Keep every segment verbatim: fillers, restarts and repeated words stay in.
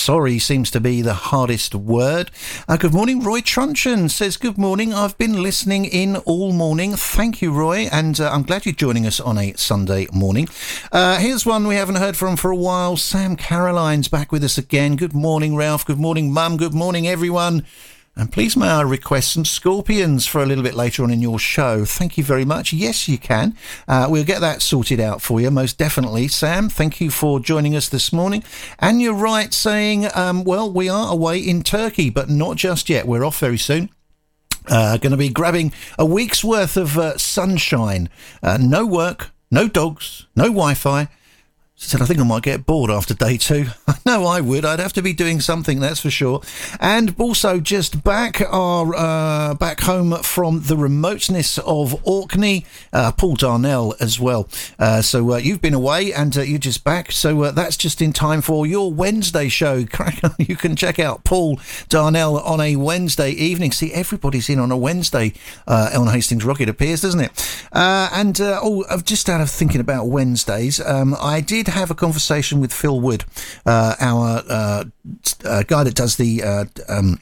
sorry seems to be the hardest word. Uh, good morning, Roy Truncheon says, good morning. I've been listening in all morning. Thank you, Roy, and uh, I'm glad you're joining us on a Sunday morning. Uh, here's one we haven't heard from for a while. Sam Caroline's back with us again. Good morning, Ralph. Good morning, Mum. Good morning, everyone. And please may I request some Scorpions for a little bit later on in your show. Thank you very much. Yes, you can. Uh, we'll get that sorted out for you, most definitely. Sam, thank you for joining us this morning. And you're right saying, um, well, we are away in Turkey, but not just yet. We're off very soon. Uh, going to be grabbing a week's worth of uh, sunshine. Uh, no work, no dogs, no Wi-Fi. Said, I think I might get bored after day two. I know I would. I'd have to be doing something, that's for sure. And also just back our uh, back home from the remoteness of Orkney, uh, Paul Darnell as well. Uh, so uh, you've been away and uh, you're just back. So uh, that's just in time for your Wednesday show. You can check out Paul Darnell on a Wednesday evening. See, everybody's in on a Wednesday uh, on Hastings Rock, it appears, doesn't it? Uh, and uh, oh, just out of thinking about Wednesdays, um, I did have a conversation with Phil Wood, uh, our uh, uh, guy that does the uh, um,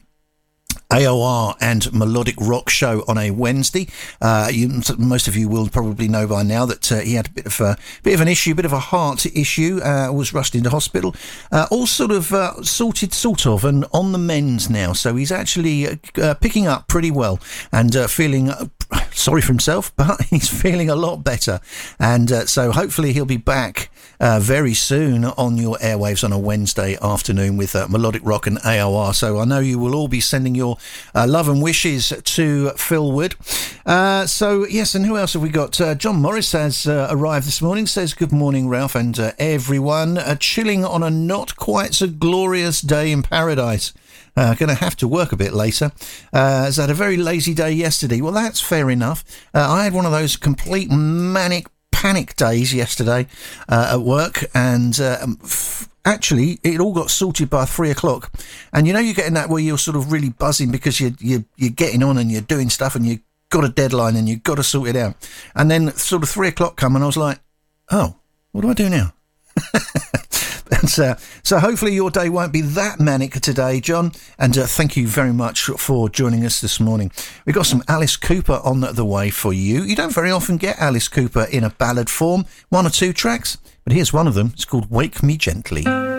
A O R and Melodic Rock show on a Wednesday. Uh, you, most of you will probably know by now that uh, he had a bit of a bit of an issue, a bit of a heart issue. Uh, was rushed into hospital, uh, all sort of uh, sorted, sort of, and on the mend now. So he's actually uh, uh, picking up pretty well and uh, feeling. Uh, sorry for himself, but he's feeling a lot better, and uh, so hopefully he'll be back uh, very soon on your airwaves on a Wednesday afternoon with uh, Melodic Rock and A O R. So I know you will all be sending your uh, love and wishes to Phil Wood. Uh, so yes, and who else have we got? Uh, John Morris has uh, arrived this morning, says good morning, Ralph, and uh, everyone. Uh, chilling on a not quite so glorious day in paradise. Uh, going to have to work a bit later. Uh, has had a very lazy day yesterday. Well, that's fair enough. Uh, I had one of those complete manic panic days yesterday uh, at work, and uh, f- actually it all got sorted by three o'clock. And you know, you're getting that where you're sort of really buzzing because you're, you're, you're getting on and you're doing stuff and you've got a deadline and you've got to sort it out. And then sort of three o'clock come and I was like, oh, what do I do now? And, uh, so hopefully your day won't be that manic today, John, and uh, thank you very much for joining us this morning. We've got some Alice Cooper on the way for you. You don't very often get Alice Cooper in a ballad form, one or two tracks, but here's one of them. It's called Wake Me Gently.